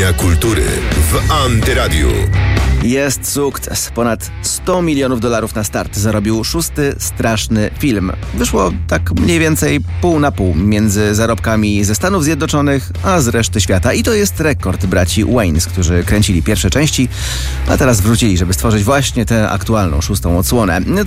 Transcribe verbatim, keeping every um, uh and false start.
Dnia Kultury w Antyradiu. Jest sukces. Ponad sto milionów dolarów na start zarobił szósty straszny film. Wyszło tak mniej więcej pół na pół między zarobkami ze Stanów Zjednoczonych, a z reszty świata. I to jest rekord braci Wayans, którzy kręcili pierwsze części, a teraz wrócili, żeby stworzyć właśnie tę aktualną szóstą odsłonę.